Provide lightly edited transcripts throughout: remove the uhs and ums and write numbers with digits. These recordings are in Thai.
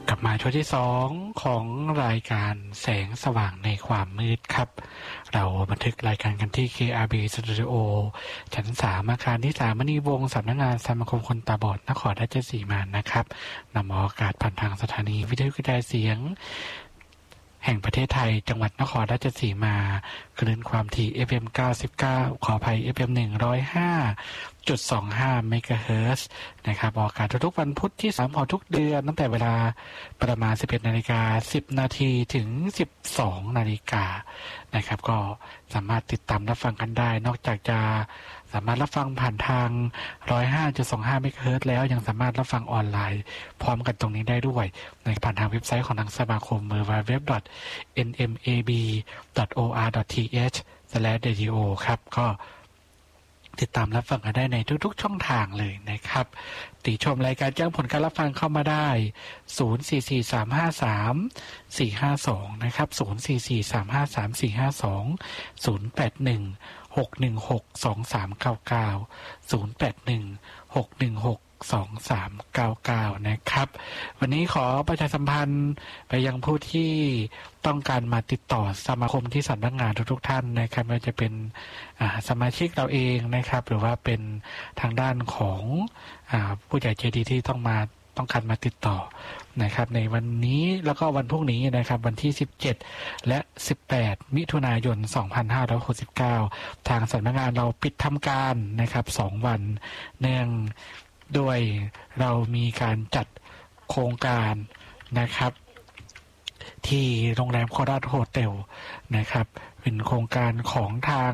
กลับมาช่วงที่2ของรายการแสงสว่างในความมืดครับเราบันทึกรายการกันที่ KRB Studio ชั้น3อาคารที่3มณีวงศ์สำนักงานสมาคมคนตาบอดนครราชสีมานะครับนำออกอากาศผ่านทางสถานีวิทยุกระจายเสียงแห่งประเทศไทยจังหวัดนครราชสีมาคลื่นความถี่ FM 99ขออภัย FM 105.25 เมกะเฮิรตซ์นะครับออกอากาศทุกวันพุธที่3ของทุกเดือนตั้งแต่เวลาประมาณ 11:10 นาทีถึง 12:00 นนะครับก็สามารถติดตามรับฟังกันได้นอกจากจะสามารถรับฟังผ่านทาง 105.25 เมกะเฮิรตซ์แล้วยังสามารถรับฟังออนไลน์พร้อมกันตรงนี้ได้ด้วยในผ่านทางเว็บไซต์ของทางสมาคม www.nmab.or.th/radio ครับก็ติดตามรับฟังกันได้ในทุกๆช่องทางเลยนะครับติชมรายการแจ้งผลการรับฟังเข้ามาได้0443534452นะครับ0443534452 0816162399นะครับวันนี้ขอประชาสัมพันธ์ไปยังผู้ที่ต้องการมาติดต่อสมาคมที่สำนักงานทุกๆท่านนะครับไม่ว่าจะเป็นสมาชิกเราเองนะครับหรือว่าเป็นทางด้านของผู้ใหญ่ใจดีที่ต้องการมาติดต่อนะครับในวันนี้แล้วก็วันพรุ่งนี้นะครับวันที่17และ18มิถุนายน2569ทางสำนักงานเราปิดทำการนะครับ2วันเนื่องด้วยเรามีการจัดโครงการนะครับที่โรงแรมโคราชโฮเทลนะครับเป็นโครงการของทาง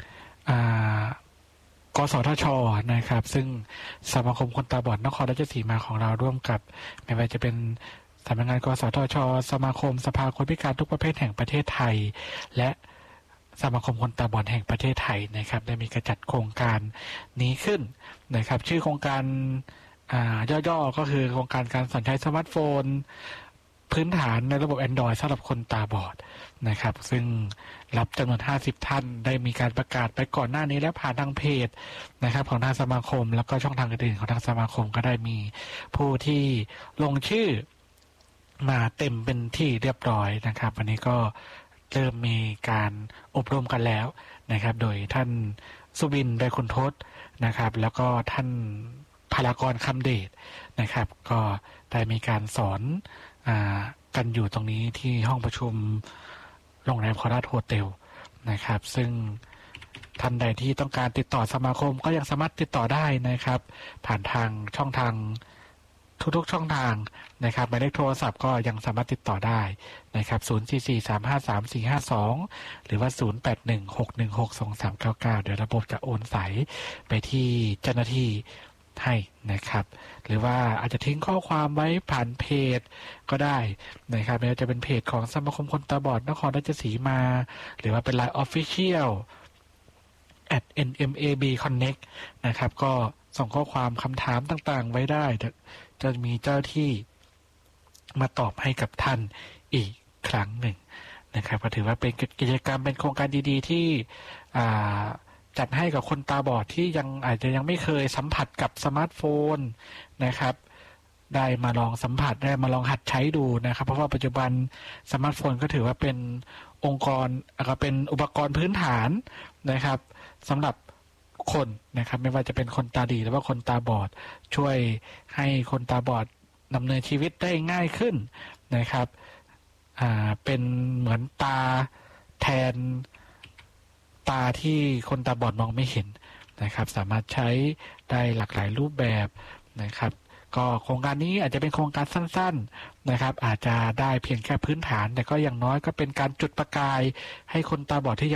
กสทช.นะครับซึ่งสมาคมคนตาบอดนครราชสีมาของเราร่วมกับไม่ว่าจะเป็นสำนักงานกสทช.สมาคมสภาคนพิการทุกประเภทแห่งประเทศไทยและสมาคมคนตาบอดแห่งประเทศไทยนะครับได้มีการจัดโครงการนี้ขึ้นนะครับชื่อโครงการย่อๆก็คือโครงการการสอนใช้สมาร์ทโฟนพื้นฐานในระบบ Android สำหรับคนตาบอดนะครับซึ่งรับจำนวน50ท่านได้มีการประกาศไปก่อนหน้านี้แล้วผ่านทางเพจนะครับของทางสมาคมแล้วก็ช่องทางอื่นๆของทางสมาคมก็ได้มีผู้ที่ลงชื่อมาเต็มเป็นที่เรียบร้อยนะครับวันนี้ก็เริ่มมีการอบรมกันแล้วนะครับโดยท่านสุบินไดคุณทศนะครับแล้วก็ท่านพลากรคำเดชนะครับก็ได้มีการสอนกันอยู่ตรงนี้ที่ห้องประชุมโรงแรมโคราชโฮเทลนะครับซึ่งท่านใดที่ต้องการติดต่อสมาคมก็ยังสามารถติดต่อได้นะครับผ่านทางช่องทางทุกๆช่องทางนะครับหมายเลขโทรศัพท์ก็ยังสามารถติดต่อได้นะครับ0443534452หรือว่า0816162399เดี๋ยวระบบจะโอนสายไปที่เจ้าหน้าที่ให้นะครับหรือว่าอาจจะทิ้งข้อความไว้ผ่านเพจก็ได้นะครับไม่ว่าจะเป็นเพจของสมาคมคนตาบอดนครราชสีมาหรือว่าเป็น LINE Official @nmabconnect นะครับก็ส่งข้อความคำถามต่างๆไว้ได้จะมีเจ้าที่มาตอบให้กับท่านอีกครั้งหนึ่งนะครับก็ถือว่าเป็นกิจกรรมเป็นโครงการดีๆที่จัดให้กับคนตาบอดที่อาจจะยังไม่เคยสัมผัสกับสมาร์ทโฟนนะครับได้มาลองสัมผัสได้มาลองหัดใช้ดูนะครับเพราะว่าปัจจุบันสมาร์ทโฟนก็ถือว่าเป็นองค์กรก็เป็นอุปกรณ์พื้นฐานนะครับสำหรับคนนะครับไม่ว่าจะเป็นคนตาดีหรือว่าคนตาบอดช่วยให้คนตาบอดดำเนินชีวิตได้ง่ายขึ้นนะครับเป็นเหมือนตาแทนตาที่คนตาบอดมองไม่เห็นนะครับสามารถใช้ได้หลากหลายรูปแบบนะครับก็โครงการนี้อาจจะเป็นโครงการสั้นๆนะครับอาจจะได้เพียงแค่พื้นฐานแต่ก็อย่างน้อยก็เป็นการจุดประกายให้คนตาบอดที่